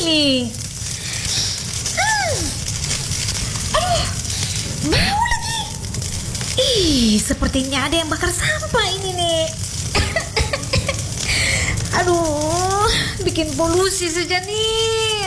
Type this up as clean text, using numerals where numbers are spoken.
ini? Aduh, bau lagi. Ih, sepertinya ada yang bakar sampah ini nih. Aduh, bikin polusi saja nih.